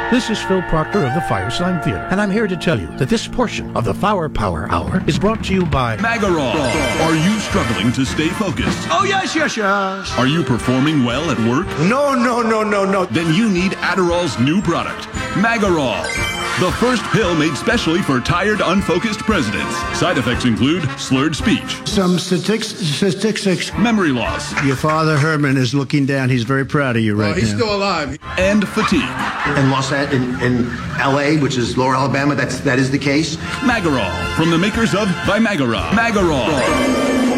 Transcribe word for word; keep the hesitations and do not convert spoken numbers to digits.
This is Phil Proctor of the Firesign Theater, and I'm here to tell you that this portion of the Flower Power Hour is brought to you by Magarol. Are you struggling to stay focused? Oh, yes, yes, yes. Are you performing well at work? No, no, no, no, no. Then you need Adderall's new product, Magarol. The first pill made specially for tired, unfocused presidents. Side effects include slurred speech, some statistics, statistics, memory loss. Your father, Herman, is looking down. He's very proud of you right oh, he's now. He's still alive. And fatigue. In Los in, in L A, which is Lower Alabama, that's that is the case. Magarol, from the makers of Vimagra. Magarol.